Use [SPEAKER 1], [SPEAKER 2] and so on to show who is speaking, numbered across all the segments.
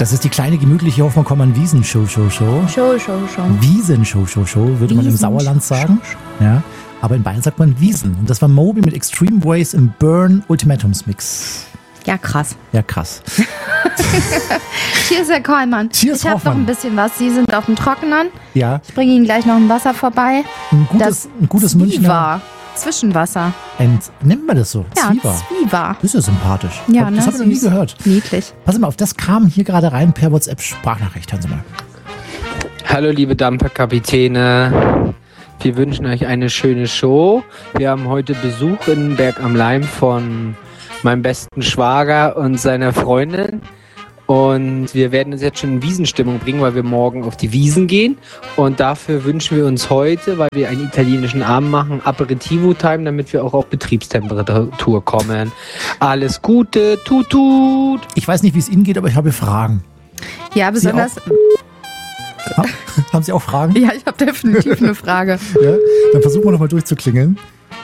[SPEAKER 1] Das ist die kleine gemütliche Hoffmann-Kommern-Wiesen-Show. Wiesen-Show, würde man im Sauerland sagen. Ja. Aber in Bayern sagt man Wiesen. Und das war Moby mit Extreme Ways im Burn Ultimatums Mix.
[SPEAKER 2] Ja, krass.
[SPEAKER 1] Cheers,
[SPEAKER 2] Herr Kollmann.
[SPEAKER 1] Cheers,
[SPEAKER 2] ich habe noch ein bisschen was. Sie sind auf dem Trockenen.
[SPEAKER 1] Ja.
[SPEAKER 2] Ich bringe Ihnen gleich noch ein Wasser vorbei.
[SPEAKER 1] Ein gutes Münchner.
[SPEAKER 2] Zwischenwasser.
[SPEAKER 1] Nennt man das so?
[SPEAKER 2] Ja, Zwieber.
[SPEAKER 1] Das ist ja sympathisch.
[SPEAKER 2] Ja,
[SPEAKER 1] das habe ich noch nie gehört.
[SPEAKER 2] Niedlich.
[SPEAKER 1] Pass mal auf, das kam hier gerade rein per WhatsApp-Sprachnachricht. Hören Sie mal.
[SPEAKER 3] Hallo liebe Dampferkapitäne. Wir wünschen euch eine schöne Show. Wir haben heute Besuch in Berg am Laim von meinem besten Schwager und seiner Freundin. Und wir werden uns jetzt schon in Wiesenstimmung bringen, weil wir morgen auf die Wiesen gehen. Und dafür wünschen wir uns heute, weil wir einen italienischen Abend machen, Aperitivo-Time, damit wir auch auf Betriebstemperatur kommen. Alles Gute, tut.
[SPEAKER 1] Ich weiß nicht, wie es Ihnen geht, aber ich habe Fragen.
[SPEAKER 2] Ja, besonders...
[SPEAKER 1] Haben Sie auch Fragen?
[SPEAKER 2] Ja, ich habe definitiv eine Frage.
[SPEAKER 1] Ja, dann versuchen wir nochmal durchzuklingeln.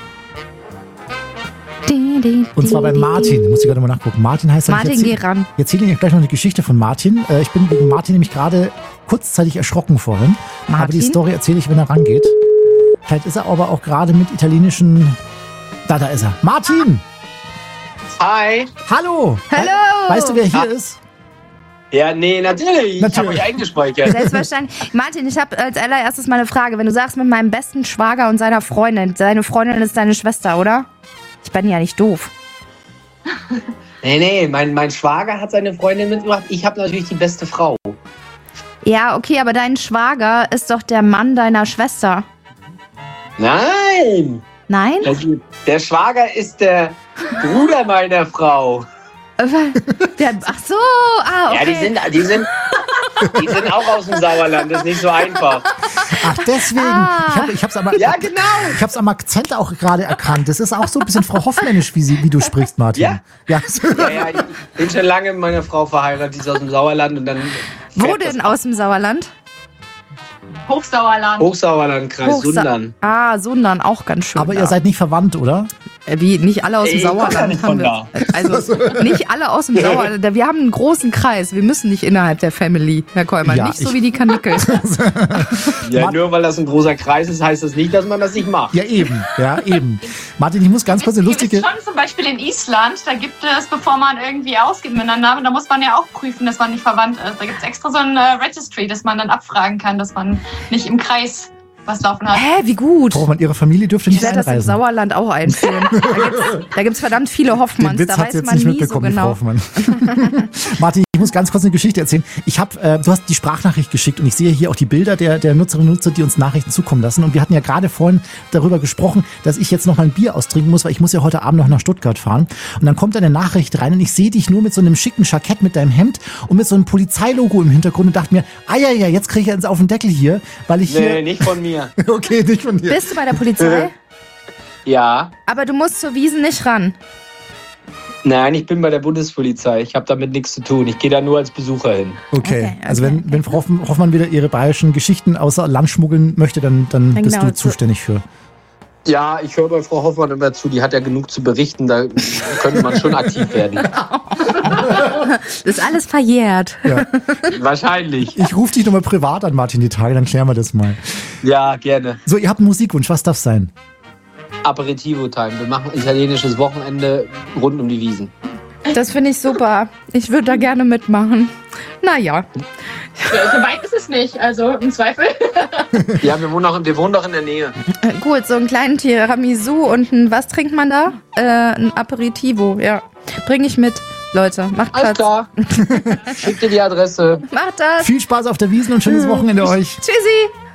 [SPEAKER 1] Und zwar bei Martin. Ich muss gerade mal nachgucken. Martin heißt er.
[SPEAKER 2] Martin, geh ran.
[SPEAKER 1] Ich erzähle Ihnen gleich noch eine Geschichte von Martin. Ich bin wegen Martin nämlich gerade kurzzeitig erschrocken vorhin.
[SPEAKER 2] Martin?
[SPEAKER 1] Aber die Story erzähle ich, wenn er rangeht. Vielleicht ist er aber auch gerade mit italienischen... Da ist er. Martin!
[SPEAKER 4] Hi!
[SPEAKER 1] Hallo!
[SPEAKER 2] Hallo!
[SPEAKER 1] Weißt du, wer hier ist?
[SPEAKER 4] Ja, nee, natürlich. Ich habe euch eingespeichert.
[SPEAKER 2] Selbstverständlich. Martin, ich habe als allererstes mal eine Frage. Wenn du sagst, mit meinem besten Schwager und seiner Freundin. Seine Freundin ist deine Schwester, oder? Ich bin ja nicht doof.
[SPEAKER 4] Nee, mein Schwager hat seine Freundin mitgebracht. Ich habe natürlich die beste Frau.
[SPEAKER 2] Ja, okay, aber dein Schwager ist doch der Mann deiner Schwester.
[SPEAKER 4] Nein!
[SPEAKER 2] Nein?
[SPEAKER 4] Der Schwager ist der Bruder meiner Frau.
[SPEAKER 2] Ach so, okay.
[SPEAKER 4] Ja, die sind auch aus dem Sauerland, das ist nicht so einfach.
[SPEAKER 1] Ach, deswegen. Ich hab's aber,
[SPEAKER 4] ja, genau.
[SPEAKER 1] Ich hab's am Akzent auch gerade erkannt. Das ist auch so ein bisschen Frau Hoffmännisch, wie du sprichst, Martin.
[SPEAKER 4] Ja, ich bin schon lange mit meiner Frau verheiratet, die ist aus dem Sauerland. Und dann
[SPEAKER 2] wo denn aus dem Sauerland?
[SPEAKER 4] Hochsauerlandkreis, Sundern.
[SPEAKER 2] Sundern, auch ganz schön.
[SPEAKER 1] Aber ihr seid nicht verwandt, oder?
[SPEAKER 2] Wie, nicht alle aus dem Sauerland haben wir. Also nicht alle aus dem Sauerland. Wir haben einen großen Kreis. Wir müssen nicht innerhalb der Family, Herr Kollmann. Nicht so wie die Kanickel.
[SPEAKER 4] Ja, nur weil das ein großer Kreis ist, heißt das nicht, dass man das nicht macht.
[SPEAKER 1] Ja, eben. Martin, ich muss ganz kurz eine lustige...
[SPEAKER 5] Schon zum Beispiel in Island, da gibt es, bevor man irgendwie ausgeht mit einem Namen, da muss man ja auch prüfen, dass man nicht verwandt ist. Da gibt es extra so ein Registry, dass man dann abfragen kann, dass man nicht im Kreis was laufen hat.
[SPEAKER 2] Hä, wie gut.
[SPEAKER 1] Ihre Familie dürfte nicht einreisen.
[SPEAKER 2] Ich werde das im Sauerland auch einführen. Da gibt's verdammt viele Hoffmanns.
[SPEAKER 1] Den Witz
[SPEAKER 2] da
[SPEAKER 1] hat
[SPEAKER 2] weiß
[SPEAKER 1] jetzt
[SPEAKER 2] man
[SPEAKER 1] nicht
[SPEAKER 2] nie
[SPEAKER 1] mitbekommen,
[SPEAKER 2] so genau.
[SPEAKER 1] Frau Hoffmann. Martin, ich muss ganz kurz eine Geschichte erzählen. Du hast die Sprachnachricht geschickt und ich sehe hier auch die Bilder der Nutzerinnen und Nutzer, die uns Nachrichten zukommen lassen. Und wir hatten ja gerade vorhin darüber gesprochen, dass ich jetzt noch mal ein Bier austrinken muss, weil ich muss ja heute Abend noch nach Stuttgart fahren. Und dann kommt eine Nachricht rein und ich sehe dich nur mit so einem schicken Jackett mit deinem Hemd und mit so einem Polizeilogo im Hintergrund und dachte mir, jetzt kriege ich eins auf den Deckel hier, weil ich hier...
[SPEAKER 4] Nee, nicht von mir.
[SPEAKER 1] Okay, nicht von dir.
[SPEAKER 2] Bist du bei der Polizei?
[SPEAKER 4] Ja.
[SPEAKER 2] Aber du musst zur Wiesn nicht ran.
[SPEAKER 4] Nein, ich bin bei der Bundespolizei. Ich habe damit nichts zu tun. Ich gehe da nur als Besucher hin.
[SPEAKER 1] Okay. Also wenn Frau Hoffmann wieder ihre bayerischen Geschichten außer Land schmuggeln möchte, dann bist du zuständig für.
[SPEAKER 4] Ja, ich höre bei Frau Hoffmann immer zu. Die hat ja genug zu berichten. Da könnte man schon aktiv werden.
[SPEAKER 2] Das ist alles verjährt.
[SPEAKER 1] Ja.
[SPEAKER 4] Wahrscheinlich.
[SPEAKER 1] Ich rufe dich nochmal privat an, Martin, die Tage, dann klären wir das mal.
[SPEAKER 4] Ja, gerne.
[SPEAKER 1] So, ihr habt einen Musikwunsch. Was darf sein?
[SPEAKER 4] Aperitivo-Time. Wir machen italienisches Wochenende rund um die Wiesen.
[SPEAKER 2] Das finde ich super. Ich würde da gerne mitmachen. Naja.
[SPEAKER 5] Ja, so weit ist es nicht, also im Zweifel.
[SPEAKER 4] Ja, wir wohnen doch in der Nähe.
[SPEAKER 2] Gut, so einen kleinen Tiramisu und was trinkt man da? Ein Aperitivo, ja. Bringe ich mit. Leute, macht Platz.
[SPEAKER 4] Alles klar. Schickt dir die Adresse.
[SPEAKER 2] Macht das.
[SPEAKER 1] Viel Spaß auf der Wiesn und schönes Wochenende euch.
[SPEAKER 2] Tschüssi.